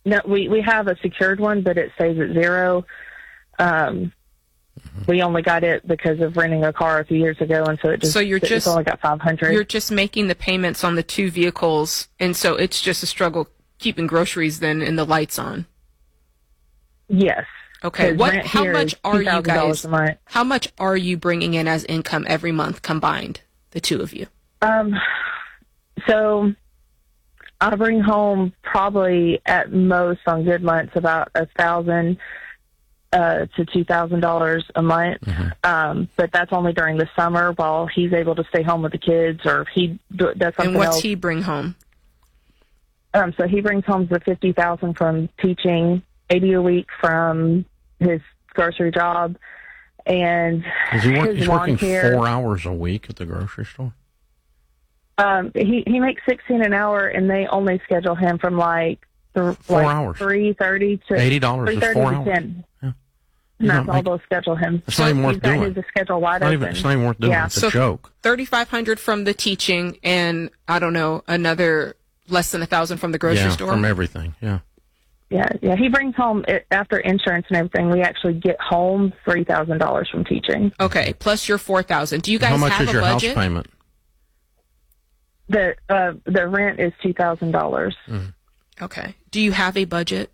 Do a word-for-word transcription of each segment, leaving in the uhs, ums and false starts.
no, we, we have a secured one, but it stays at zero. Um, mm-hmm. We only got it because of renting a car a few years ago, and so it just, so you're it's just only got five hundred. You're just making the payments on the two vehicles, and so it's just a struggle keeping groceries then and the lights on. Yes. Okay. What? How much are you guys? How much are you bringing in as income every month combined, the two of you? Um. So, I bring home probably at most on good months about a thousand uh, to two thousand dollars a month. Mm-hmm. Um, but that's only during the summer while he's able to stay home with the kids, or if he does something And what's else. he bring home? Um. So he brings home the fifty thousand from teaching, eighty a week from his grocery job, and Is he work, his he's lawn working care. four hours a week at the grocery store? Um, he he makes sixteen an hour, and they only schedule him from like th- four like hours, three thirty to eighty dollars is four hours. ten. Yeah. And that's make, all they'll schedule him. It's not even worth he's got doing. His schedule wide it's, not open. even, it's not even worth doing. Yeah. It's so a joke. thirty-five hundred from the teaching, and I don't know, another less than a thousand from the grocery yeah, store. From everything. Yeah. Yeah, yeah. He brings home it, after insurance and everything. We actually get home three thousand dollars from teaching. Okay, plus your four thousand. Do you guys How much have is a your budget? house payment? The uh, the rent is two thousand dollars. Mm. Okay. Do you have a budget?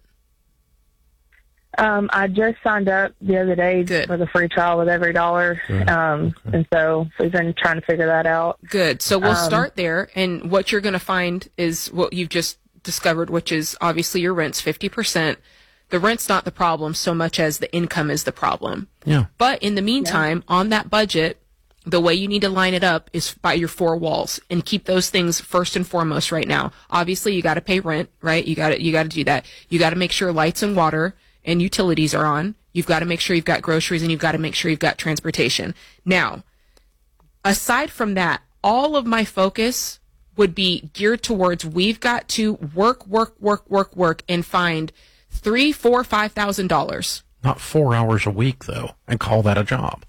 Um, I just signed up the other day Good. for the free trial with Every Dollar, Good. um, Okay. and so we've been trying to figure that out. Good. So we'll Um, start there, and what you're going to find is what you've just discovered, which is obviously your rent's fifty percent. The rent's not the problem so much as the income is the problem. Yeah. But in the meantime, yeah. on that budget, the way you need to line it up is by your four walls and keep those things first and foremost right now. Obviously, you got to pay rent, right? You got to you got to do that. You got to make sure lights and water and utilities are on. You've got to make sure you've got groceries, and you've got to make sure you've got transportation. Now, aside from that, all of my focus would be geared towards we've got to work, work, work, work, work, and find three, four, five thousand dollars. Not four hours a week though, and call that a job.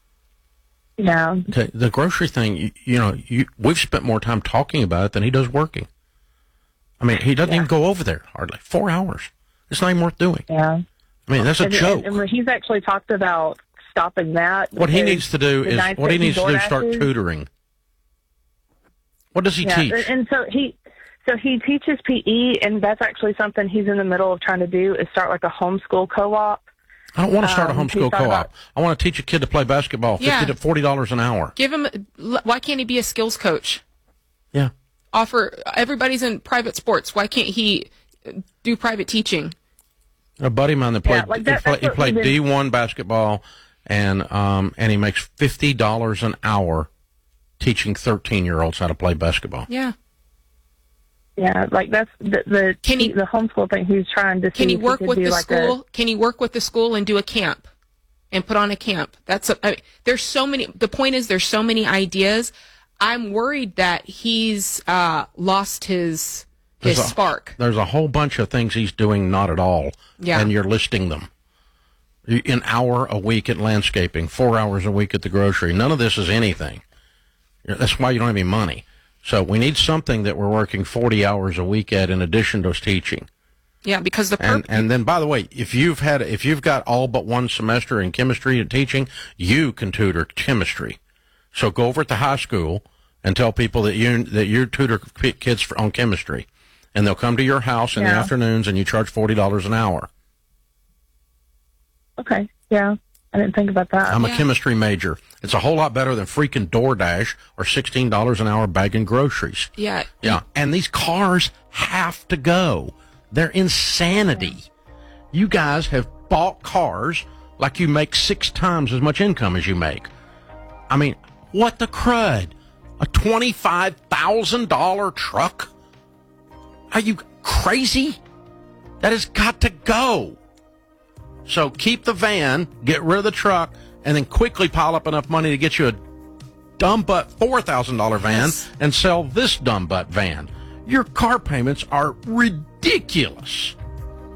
Yeah. Okay, the grocery thing, you, you know, you, we've spent more time talking about it than he does working. I mean, he doesn't yeah. even go over there hardly. Four hours. It's not even worth doing. Yeah. I mean, that's a and, joke. And, and he's actually talked about stopping that. What he needs to do is what he needs to do is start DoorDashes. tutoring. What does he yeah. teach? And, and so he, so he teaches P E, and that's actually something he's in the middle of trying to do is start like a homeschool co-op. I don't want to start um, a homeschool co-op. About, I want to teach a kid to play basketball, fifty Yeah. to forty dollars an hour. Give him. Why can't he be a skills coach? Yeah. Offer. Everybody's in private sports. Why can't he do private teaching? A buddy of mine that played Yeah, like that- he, play, that's he what played we've D been- one basketball, and um and he makes fifty dollars an hour teaching thirteen year olds how to play basketball. Yeah. Yeah, like that's the the, Can he- the homeschool thing. He's trying to. Can see he if work could with do the like school? A, Can he work with the school and do a camp and put on a camp? That's a, I mean, there's so many. The point is, there's so many ideas. I'm worried that he's uh, lost his his There's a- spark. There's a whole bunch of things he's doing not at all, Yeah. and you're listing them. An hour a week at landscaping, four hours a week at the grocery. None of this is anything. That's why you don't have any money. So we need something that we're working forty hours a week at in addition to us teaching. Yeah, because the And perp- and then, by the way, if you've had if you've got all but one semester in chemistry and teaching, you can tutor chemistry. So go over at the high school and tell people that you that you tutor kids for, on chemistry, and they'll come to your house in the Yeah. afternoons, and you charge forty dollars an hour. okay, yeah, I didn't think about that. I'm a Yeah. chemistry major. It's a whole lot better than freaking DoorDash or sixteen dollars an hour bagging groceries. yeah, Yeah, and these cars have to go. They're insanity. You guys have bought cars like you make six times as much income as you make. I mean, what the crud? A twenty-five thousand dollars truck? Are you crazy? That has got to go. So keep the van, get rid of the truck, and then quickly pile up enough money to get you a dumb butt four thousand dollars van Yes. and sell this dumb butt van. Your car payments are ridiculous.